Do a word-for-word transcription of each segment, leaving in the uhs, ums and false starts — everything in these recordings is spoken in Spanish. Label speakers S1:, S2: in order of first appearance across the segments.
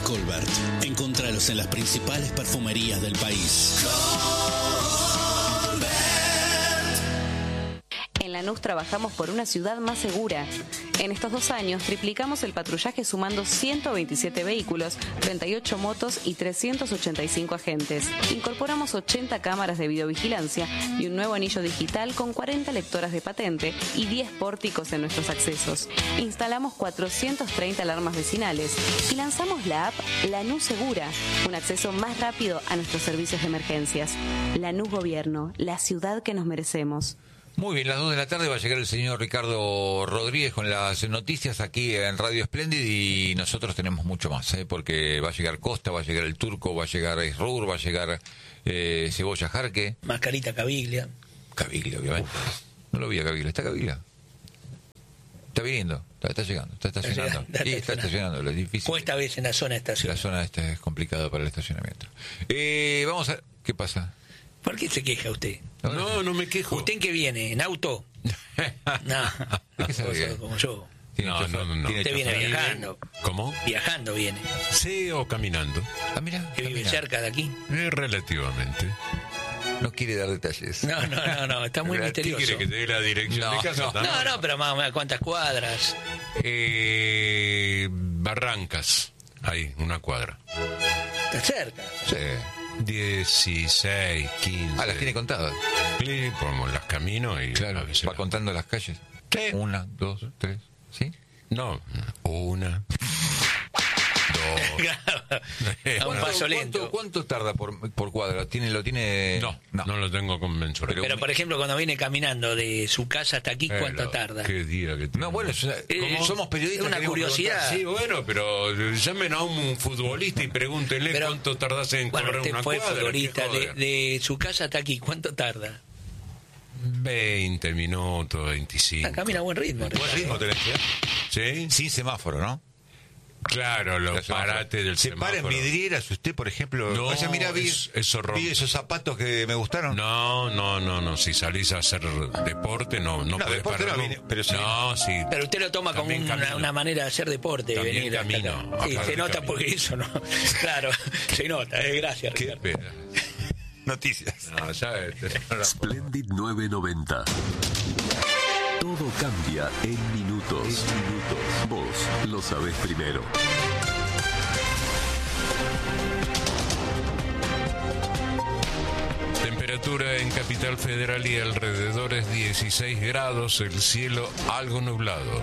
S1: Colbert. Encontralos en las principales perfumerías del país.
S2: En Lanús trabajamos por una ciudad más segura. En estos dos años triplicamos el patrullaje sumando ciento veintisiete vehículos, treinta y ocho motos y trescientos ochenta y cinco agentes. Incorporamos ochenta cámaras de videovigilancia y un nuevo anillo digital con cuarenta lectoras de patente y diez pórticos en nuestros accesos. Instalamos cuatrocientas treinta alarmas vecinales y lanzamos la app Lanús Segura, un acceso más rápido a nuestros servicios de emergencias. Lanús Gobierno, la ciudad que nos merecemos.
S3: Muy bien, las dos de la tarde va a llegar el señor Ricardo Rodríguez con las noticias aquí en Radio Splendid y nosotros tenemos mucho más, ¿eh? Porque va a llegar Costa, va a llegar el Turco, va a llegar Esrur, va a llegar eh, Cebolla Jarque.
S4: Mascarita Caviglia.
S3: Caviglia, obviamente. No lo vi a Caviglia, ¿está Caviglia? Está viniendo, está, está llegando, está estacionando.
S4: Está,
S3: sí, está estacionando, lo es difícil.
S4: O esta vez en la zona de estación.
S3: La zona esta es complicada para el estacionamiento. Eh, vamos a... ¿Qué pasa?
S4: ¿Por qué se queja usted?
S5: No, no me quejo.
S4: ¿Usted en qué viene? ¿En auto? No,
S3: ¿De qué sabe?
S4: como yo.
S5: No, no, no, no.
S4: Usted viene viajando.
S5: ¿Cómo?
S4: Viajando viene.
S5: Sí, o caminando.
S3: Ah, mira.
S4: ¿Que vive cerca de aquí?
S5: Eh, relativamente.
S3: No quiere dar detalles.
S4: No, no, no, no, está muy
S5: ¿Qué
S4: misterioso.
S5: quiere que te dé la dirección
S3: No,
S5: de casa?
S3: no.
S4: No, no, pero más o menos, ¿cuántas cuadras?
S5: Eh, Barrancas. Ahí, una cuadra.
S4: Está cerca.
S3: Sí.
S5: dieciséis, quince.
S3: Ah, las tiene contadas.
S5: Sí, como las camino y...
S3: Claro,
S5: a veces
S3: va
S5: la-
S3: contando las calles.
S5: Sí.
S3: Una, dos, tres, ¿sí?
S5: No, una, dos...
S4: A un paso lento.
S3: ¿Cuánto, cuánto tarda por, por cuadra? ¿Tiene, lo tiene...?
S5: No, no, lo tengo conmensurado.
S4: Pero, por ejemplo, cuando viene caminando de su casa hasta aquí, ¿cuánto
S5: Eh, lo-
S4: tarda?
S5: Qué día que tiene.
S3: No, bueno, eso-
S4: Eh,
S3: somos periodistas.
S4: es una
S3: queremos
S4: curiosidad.
S3: preguntar.
S5: Sí, bueno, pero llamen a un futbolista y pregúntenle
S4: Pero,
S5: cuánto tardás en
S4: Bueno,
S5: correr
S4: usted
S5: una
S4: fue
S5: cuadra.
S4: futbolista.
S5: qué
S4: De,
S5: joder.
S4: de su casa hasta aquí, ¿cuánto tarda?
S5: veinte minutos, veinticinco.
S4: Ah, camina a buen ritmo.
S3: Buen ritmo tenés, ¿eh?
S5: ¿Sí?
S3: Sin semáforo, ¿no?
S5: Claro, los
S3: El semáforo.
S5: parates del
S3: Se para en
S5: semáforo.
S3: vidrieras usted, por ejemplo.
S5: No,
S3: Vaya, mirá, vi,
S5: es- eso rompe.
S3: vi esos zapatos que me gustaron.
S5: No, no, no, no. Si salís a hacer deporte, no, no,
S3: No,
S5: podés
S3: deporte
S5: parar.
S3: no, vine- pero sí.
S5: No, sí.
S4: Pero usted lo toma como
S5: También
S4: una,
S5: camino.
S4: una manera de hacer deporte.
S5: También
S4: venir hasta
S5: camino,
S4: acá. Sí,
S5: aparte
S4: se nota
S5: camino.
S4: porque eso, ¿no? Claro, se nota. Eh, gracias,
S5: Qué
S4: Ricardo.
S5: pena.
S3: Noticias.
S5: No, ya, este, no la-
S6: Splendid novecientos noventa. Todo cambia en minutos. En minutos. Vos lo sabés primero.
S5: Temperatura en Capital Federal y alrededores dieciséis grados, el cielo algo nublado.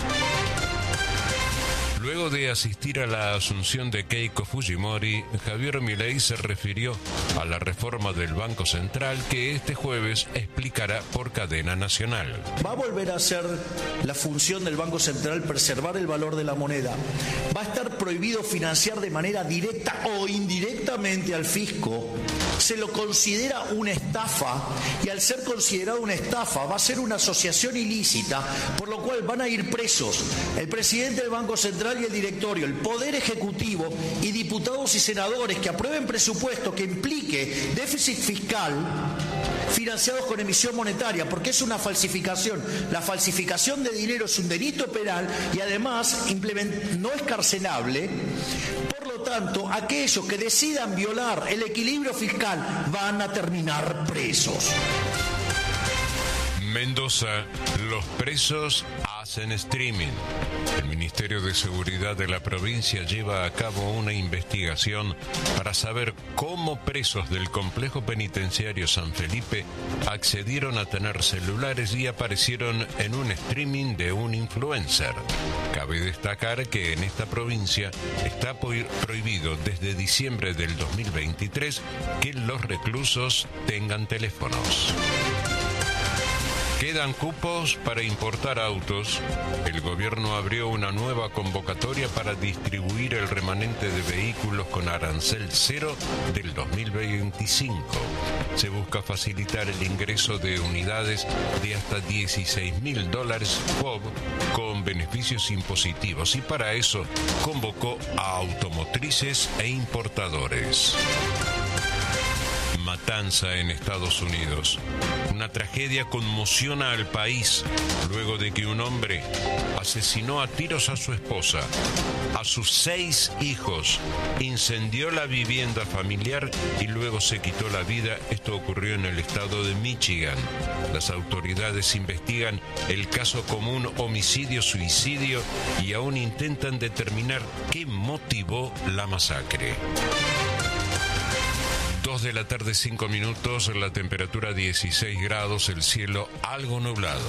S5: Luego de asistir a la asunción de Keiko Fujimori, Javier Milei se refirió a la reforma del Banco Central que este jueves explicará por cadena nacional.
S7: Va a volver a ser la función del Banco Central preservar el valor de la moneda. Va a estar prohibido financiar de manera directa o indirectamente al fisco. Se lo considera una estafa y al ser considerado una estafa va a ser una asociación ilícita, por lo cual van a ir presos el presidente del Banco Central y el directorio, el Poder Ejecutivo y diputados y senadores que aprueben presupuesto que implique déficit fiscal financiados con emisión monetaria, porque es una falsificación. La falsificación de dinero es un delito penal y además implement- no es carcelable. Por lo tanto, aquellos que decidan violar el equilibrio fiscal van a terminar presos.
S5: Mendoza, los presos hacen streaming. El Ministerio de Seguridad de la provincia lleva a cabo una investigación para saber cómo presos del complejo penitenciario San Felipe accedieron a tener celulares y aparecieron en un streaming de un influencer. Cabe destacar que en esta provincia está po- prohibido desde diciembre del dos mil veintitrés que los reclusos tengan teléfonos. Quedan cupos para importar autos. El gobierno abrió una nueva convocatoria para distribuir el remanente de vehículos con arancel cero del dos mil veinticinco. Se busca facilitar el ingreso de unidades de hasta dieciséis mil dólares F O B con beneficios impositivos y para eso convocó a automotrices e importadores. matanza en Estados Unidos. Una tragedia conmociona al país luego de que un hombre asesinó a tiros a su esposa, a sus seis hijos, incendió la vivienda familiar y luego se quitó la vida. Esto ocurrió en el estado de Michigan. Las autoridades investigan el caso como un homicidio-suicidio y aún intentan determinar qué motivó la masacre. Dos de la tarde, cinco minutos, la temperatura dieciséis grados, el cielo algo nublado.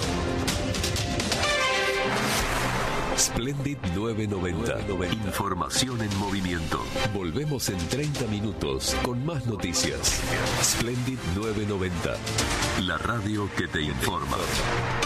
S6: Splendid novecientos noventa. Información en movimiento. Volvemos en treinta minutos con más noticias. Splendid novecientos noventa. La radio que te informa.